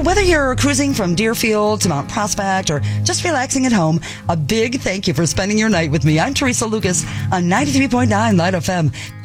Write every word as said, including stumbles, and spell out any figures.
whether you're cruising from Deerfield to Mount Prospect or just relaxing at home, a big thank you for spending your night with me. I'm Teresa Lucas on ninety-three point nine Light F M.